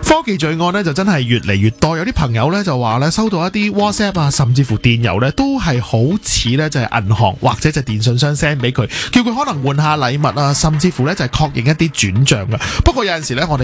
科技罪案咧就真係越嚟越多，有啲朋友咧就話咧收到一啲 WhatsApp 啊，甚至乎電郵咧都係好似咧就係銀行或者就係電信商 send 俾佢，叫佢可能換下禮物啊，甚至乎咧就係確認一啲轉賬嘅。不過有陣時咧我哋